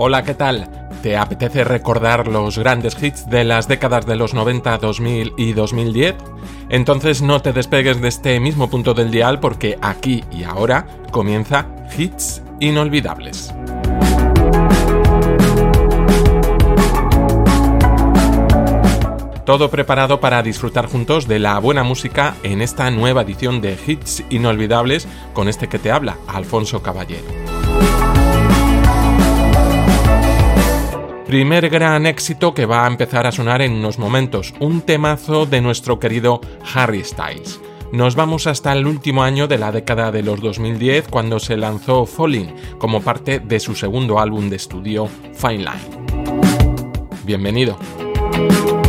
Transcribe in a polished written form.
Hola, ¿qué tal? ¿Te apetece recordar los grandes hits de las décadas de los 90, 2000 y 2010? Entonces no te despegues de este mismo punto del dial porque aquí y ahora comienza Hits Inolvidables. Todo preparado para disfrutar juntos de la buena música en esta nueva edición de Hits Inolvidables con este que te habla, Alfonso Caballero. Primer gran éxito que va a empezar a sonar en unos momentos, un temazo de nuestro querido Harry Styles. Nos vamos hasta el último año de la década de los 2010 cuando se lanzó Falling como parte de su segundo álbum de estudio Fine Line. Bienvenido.